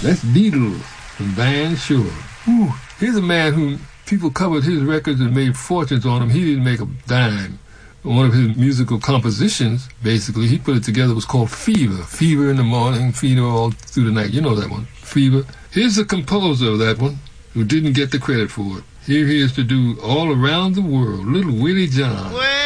That's Beatles from Van Shore. Whew. Here's a man who people covered his records and made fortunes on him. He didn't make a dime. One of his musical compositions, basically, he put it together, was called Fever. Fever in the morning, fever all through the night. You know that one, Fever. Here's the composer of that one who didn't get the credit for it. Here he is to do All Around the World, Little Willie John.